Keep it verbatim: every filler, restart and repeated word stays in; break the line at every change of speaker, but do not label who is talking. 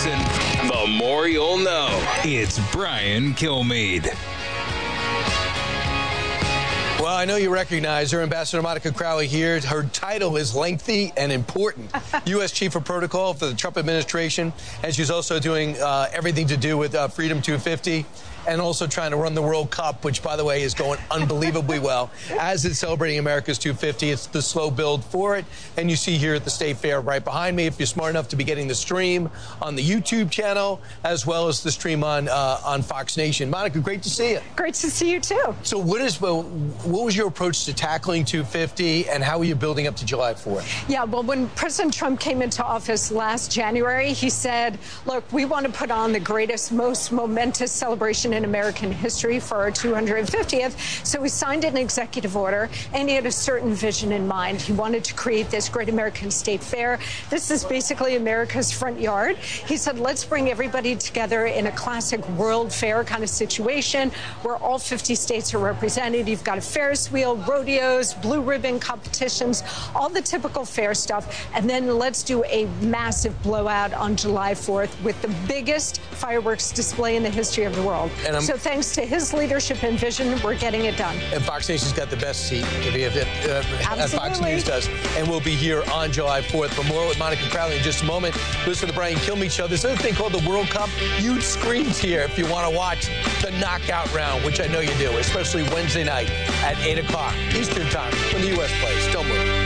listen, the more you'll know. It's Brian Kilmeade.
Well, I know you recognize her, Ambassador Monica Crowley here. Her title is lengthy and important. U S Chief of Protocol for the Trump administration, and she's also doing uh, everything to do with uh, Freedom two fifty, and also trying to run the World Cup, which, by the way, is going unbelievably well. As it's celebrating America's two fifty, it's the slow build for it, and you see here at the State Fair right behind me, if you're smart enough to be getting the stream on the YouTube channel, as well as the stream on uh, on Fox Nation. Monica, great to see you.
Great to see you, too.
So what is well, what was your approach to tackling two fifty, and how are you building up to July fourth?
Yeah, well, when President Trump came into office last January, he said, look, we want to put on the greatest, most momentous celebration in American history for our two hundred fiftieth. So he signed an executive order, and he had a certain vision in mind. He wanted to create this great American State Fair. This is basically America's front yard. He said, let's bring everybody together in a classic World Fair kind of situation where all fifty states are represented. You've got a Ferris wheel, rodeos, blue ribbon competitions, all the typical fair stuff. And then let's do a massive blowout on July fourth with the biggest fireworks display in the history of the world. And so thanks to his leadership and vision, we're getting it done.
And Fox Nation's got the best seat, if you have it, uh, as Fox News does. And we'll be here on July fourth. For more with Monica Crowley in just a moment. Listen to the Brian Kilmeade Show. There's another thing called the World Cup. Huge screens here if you want to watch the knockout round, which I know you do, especially Wednesday night at eight o'clock Eastern Time when the U S plays. Don't move.